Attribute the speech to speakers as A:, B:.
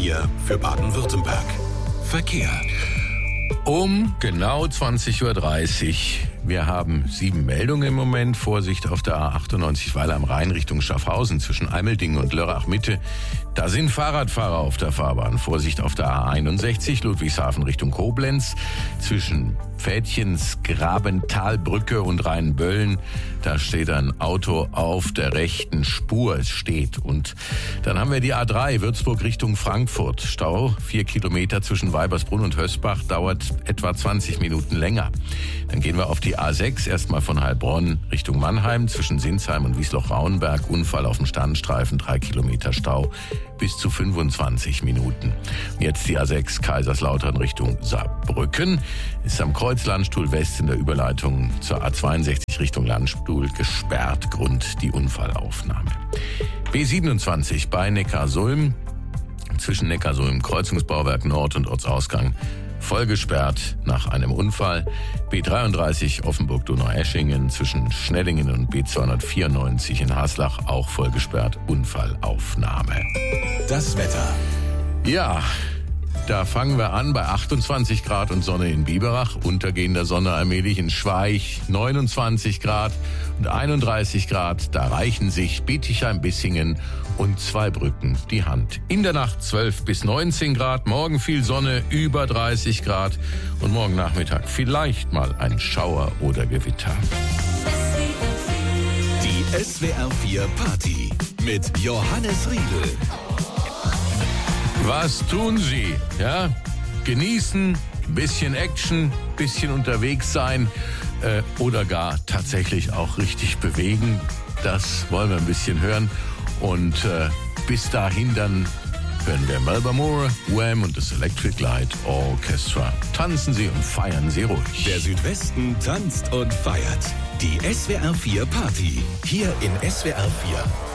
A: 4 für Baden-Württemberg. Verkehr.
B: Um genau 20.30 Uhr. Wir haben 7 Meldungen im Moment. Vorsicht auf der A98 Weiler am Rhein Richtung Schaffhausen zwischen Eimeldingen und Lörrach Mitte. Da sind Fahrradfahrer auf der Fahrbahn. Vorsicht auf der A61 Ludwigshafen Richtung Koblenz zwischen Pfädchens Grabentalbrücke und Rheinböllen. Da steht ein Auto auf der rechten Spur. Es steht. Und dann haben wir die A3 Würzburg Richtung Frankfurt. Stau 4 Kilometer zwischen Weibersbrunn und Hösbach, dauert etwa 20 Minuten länger. Dann gehen wir auf die A6, erstmal von Heilbronn Richtung Mannheim, zwischen Sinsheim und Wiesloch-Rauenberg, Unfall auf dem Standstreifen, 3 Kilometer Stau, bis zu 25 Minuten. Jetzt die A6 Kaiserslautern Richtung Saarbrücken, ist am Kreuz Landstuhl West in der Überleitung zur A62 Richtung Landstuhl gesperrt, Grund die Unfallaufnahme. B27 bei Neckarsulm, zwischen Neckarsulm Kreuzungsbauwerk Nord und Ortsausgang, voll gesperrt nach einem Unfall. B33 Offenburg-Donaueschingen zwischen Schnellingen und B294 in Haslach auch voll gesperrt, Unfallaufnahme.
A: Das Wetter.
B: Ja, da fangen wir an bei 28 Grad und Sonne in Biberach, untergehender Sonne allmählich in Schweich, 29 Grad und 31 Grad, da reichen sich Bietigheim, Bissingen und Zweibrücken die Hand. In der Nacht 12 bis 19 Grad, morgen viel Sonne, über 30 Grad und morgen Nachmittag vielleicht mal ein Schauer oder Gewitter.
A: Die SWR 4 Party mit Johannes Riedl.
B: Was tun Sie? Ja, genießen, bisschen Action, bisschen unterwegs sein oder gar tatsächlich auch richtig bewegen. Das wollen wir ein bisschen hören. Und bis dahin dann hören wir Melba Moore, Wham und das Electric Light Orchestra. Tanzen Sie und feiern Sie ruhig.
A: Der Südwesten tanzt und feiert. Die SWR 4 Party. Hier in SWR 4.